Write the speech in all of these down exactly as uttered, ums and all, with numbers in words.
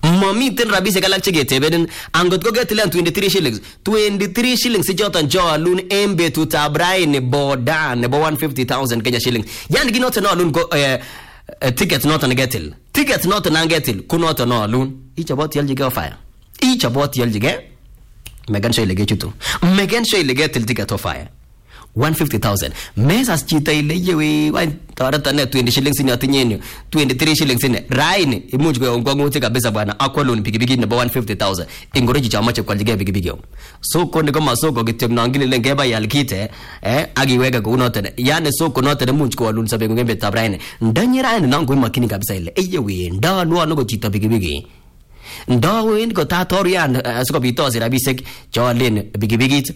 Mamiten rabisiek alak cheketebenen angot ko ketilen twenty-three shillings twenty-three shillings choton chalun en betutab raini boda nebo one hundred fifty thousand Kenya shillings. Yani kinoton alun ko eh, ticket noton negetil. Ticket noton angetil kunoton alun. Ichobot yaljige ofaya. Ichobot yaljige. Megan sure ile gechutu. Megan sure ile getil ticket ofaya. one hundred fifty thousand. Mesas chita ile yewe why tarata ne twenty shillings ni atinyenyo twenty-three shillings ni raini imuch ko ngwanguti kabisa bwana akwalon pikipiki nebo one hundred fifty thousand ingoroji chama che kwaljige pikipiki. Soko ni kama soko kityo nangile lengeba yalkite eh agiweka ko unoten yani soko noten imuch ko alun sabe ngembe tab raini ndanye raini nangu makini kabisa ile yewe ndanu ano chita pikipiki ndawen ko tatorian asikobitosi rabisek cholen pikipikit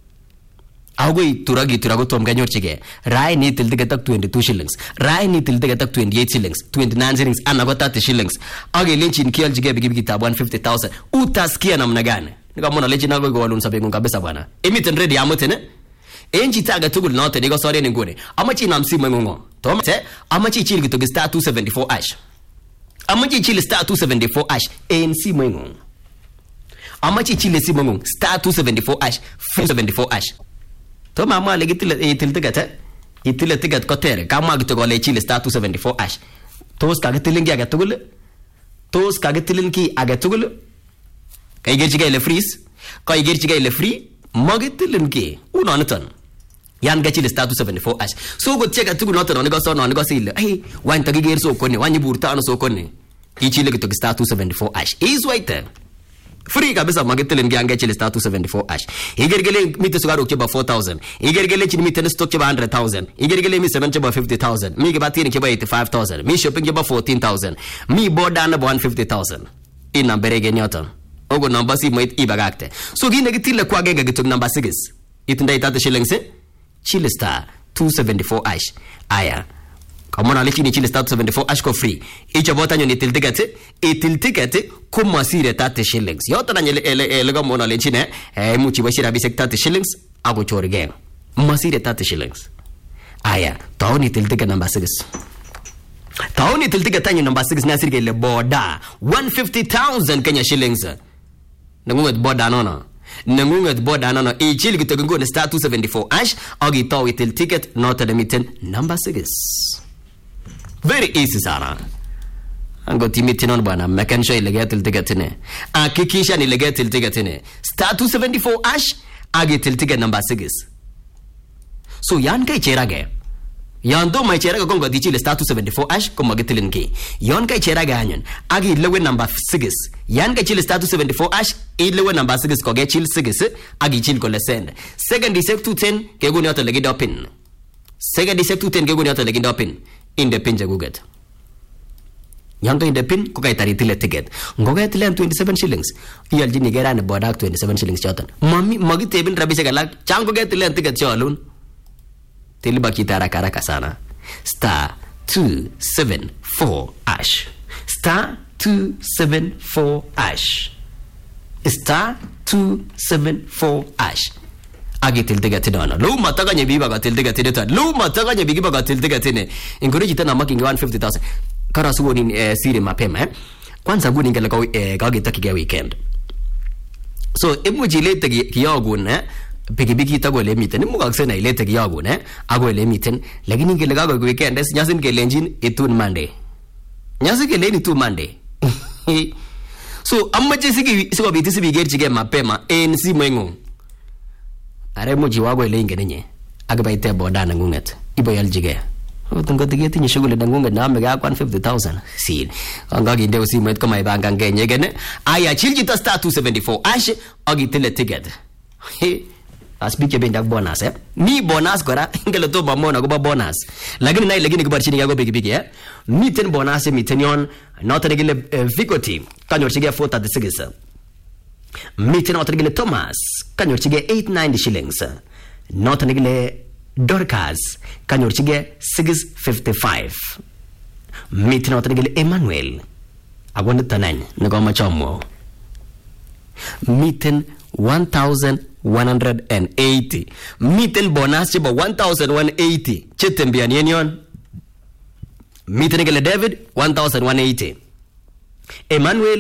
Agoi turagi turago tom ganyorchige. Rai ni til ticket twenty-two shillings. Rai ni til ticket twenty-eight shillings, twenty-nine shillings, ana thirty shillings. Age lenchin kialjige bigi tab one hundred fifty thousand. Utaskia namna gani? Nikamwona lenchin nago go walun sabe kabisa bwana. Emiten ready amutene. Enji taga tugul note nigo sore ngone. Amachi na msimu ngongo. Tomate amachi chili kitogi star two seventy-four ash. Amachi chili star two seventy-four ash. En simu ngongo. Amachi chili simu ngongo star two seventy-four ash, four seventy-four ash. To mama le gitil itil ticket itil ticket ko tere kama gito go le chile star two seventy-four ash tos ka gitilin gi aga tugul tos ka gitilin ki aga tugul kay gerchige le freeze kay gerchige le free magitilin ki uno naton yan ga chile star two seventy-four ash so go chega tugul naton ne go so no ne go sil ai wan tagi ger so konni wan burta no so konni i chile gito star two seventy-four ash is right there free kabisa magitilin gi anga chile star two seventy-four ash igergele mite sugaro ke ba four thousand igergele chini mite stock ke ba one hundred thousand igergele mi seven ke ba fifty thousand mi ke ba tin ke ba eighty-five thousand mi shopping ke ba fourteen thousand mi boda na ba one hundred fifty thousand in number ge nyoton ogo number si moit ibagakte so gi negitile kwa gega gitok number six itunda itata shillings chile star two seventy-four ash aya Kamona le chini chile star two seventy-four ash ko free. Icha bota nyo nitil ticket, itil ticket kumasire thirty shillings. Yota na nyele ele ele kamona le chine, eh muchi bashira bisek thirty shillings ago chori game. Masire thirty shillings. Aya, taoni itil ticket number six. Taoni itil ticket tanyo number six nasir ke le boda one hundred fifty thousand Kenya shillings. Nangunget boda nono. Nangunget boda nono. Ichili kitogungo ne star two seventy-four ash agi tawi itil ticket nota demiten number six. Very easy sana. Ango timiti non bwana mekansha ilegetil tigetine. Akikisha ni legetil tigetine. Star two seventy-four ash agitil ticket number six. So yan kay cherage. Yan do may cherage kongo di chile star two seventy-four ash kung magitilin ki. Yan kay cherage hanyon. Agi lewe number six. Yan kay chile star two seventy-four ash ilewe number six ko ge chile six agi chile ko lesend. Second is two ten ke guni ata legi dopin. Second is two ten ke guni ata legi dopin. In the pin jaguget. Yanto in the pin, kukai taritile ticket. Ngoga tilen twenty-seven shillings. Iyal jini gera ne bodak twenty-seven shillings chotan. Mami magi tebin rabi segalak. Chango get tilen ticket chalun. Tiliba kitara karaka sana. Star two seven four ash. Star two seven four ash. Star two seven four ash. Agi tiltiga tidona lu mataga nyebi baga tiltiga tideta lu mataga nyebi baga tiltiga tine encourage tena making one hundred fifty thousand kara suo ni eh, siri mapema eh kwanza guni ngela ka eh, ka gita ki weekend so emuji lete ki yagun eh bigi bigi tago le miten mu ga sena ilete ki yagun eh ago le miten lakini ngela ka weekend es nyasin ke lenjin itun monday nyasi ke leni tu monday so amma je sigi siko biti sibi gerchi ge mapema en si mwengo are muji wago ile ingenye agabaite boda na ngunget ibo yaljige utungo tigeti ni shughuli na ngunget na amega one hundred fifty thousand si angagi ndio si mwet kama ibanga ngenye gene aya chilji ta star two seventy-four ash agi tele ticket asbike benda bonus eh ni bonus gora ngelo to bamona go bonus lakini nai lakini kubar chini yago bigi bigi eh miten bonus miten yon not regile vicoti kanyo chige four thirty-six Miten otrigile Thomas kanyorchige eight ninety shillings. Notanigile Dorcas kanyorchige six fifty-five. Miten otrigile Emmanuel agwanda tanany ngoma chomo. Miten one thousand one hundred eighty. Miten bonus chiba one thousand one hundred eighty. Chitembia nyenyon. Miten igile David one thousand one hundred eighty. Emmanuel